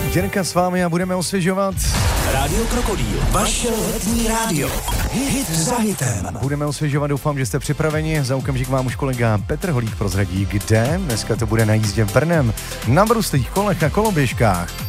Jirka s vámi a budeme osvěžovat Rádio Krokodýl, vaše letní rádio. Hit za hitem. Budeme osvěžovat, doufám, že jste připraveni. Za okamžik vám už kolega Petr Holík prozradí, kde. Dneska to bude na jízdě Brnem, na bruslých kolech a koloběžkách.